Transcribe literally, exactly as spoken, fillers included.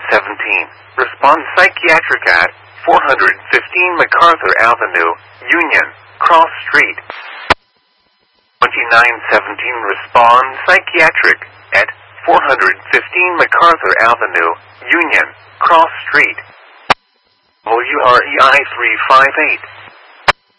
seventeen. Respond psychiatric at four fifteen MacArthur Avenue, Union, Cross Street. twenty-nine seventeen. Respond psychiatric at four fifteen MacArthur Avenue, Union, Cross Street. W R E I three five eight.